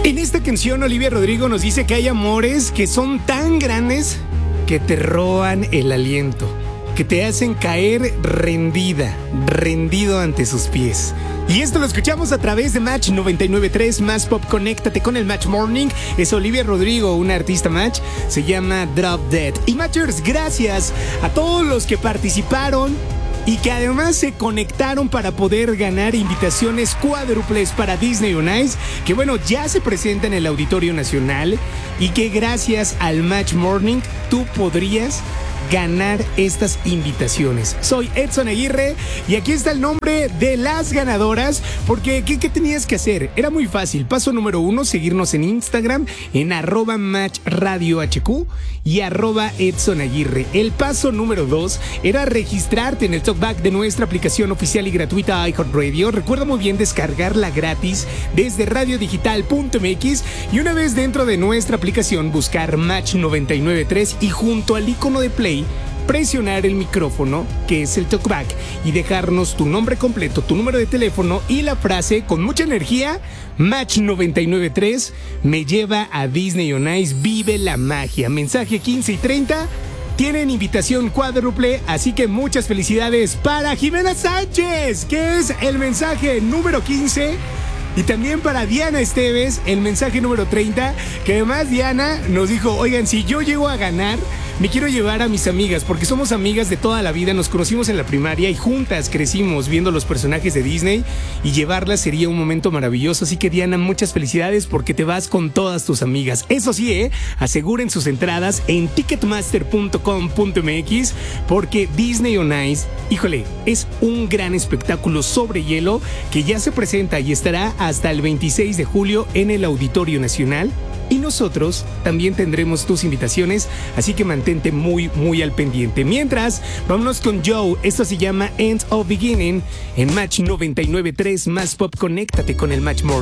En esta canción, Olivia Rodrigo nos dice que hay amores que son tan grandes que te roban el aliento, que te hacen caer rendido ante sus pies. Y esto lo escuchamos a través de Match 99.3 Más Pop. Conéctate con el Match Morning. Es Olivia Rodrigo, una artista Match. Se llama Drop Dead. Y Matchers, gracias a todos los que participaron y que además se conectaron para poder ganar invitaciones cuádruples para Disney on Ice, que bueno, ya se presenta en el Auditorio Nacional y que gracias al Match Morning tú podrías ganar estas invitaciones. Soy Edson Aguirre y aquí está el nombre de las ganadoras, porque ¿qué tenías que hacer? Era muy fácil. Paso número 1, seguirnos en Instagram en @matchradiohq y @EdsonAguirre. El paso número 2 era registrarte en el talkback de nuestra aplicación oficial y gratuita iHeartRadio. Recuerda muy bien descargarla gratis desde radiodigital.mx y una vez dentro de nuestra aplicación buscar Match 99.3 y junto al icono de play presionar el micrófono, que es el talkback, y dejarnos tu nombre completo, tu número de teléfono y la frase con mucha energía: Match 99.3 me lleva a Disney on Ice, vive la magia. Mensaje 15 y 30 tienen invitación cuádruple, así que muchas felicidades para Jimena Sánchez, que es el mensaje número 15. Y también para Diana Esteves, el mensaje número 30, que además Diana nos dijo: oigan, si yo llego a ganar, me quiero llevar a mis amigas, porque somos amigas de toda la vida, nos conocimos en la primaria y juntas crecimos viendo los personajes de Disney, y llevarlas sería un momento maravilloso. Así que Diana, muchas felicidades porque te vas con todas tus amigas. Eso sí, aseguren sus entradas en ticketmaster.com.mx, porque Disney on Ice, híjole, es un gran espectáculo sobre hielo que ya se presenta y estará hasta el 26 de julio en el Auditorio Nacional. Y nosotros también tendremos tus invitaciones, así que mantente muy al pendiente. Mientras, vámonos con Joe. Esto se llama End of Beginning en Match 99.3 Más Pop. Conéctate con el Match More.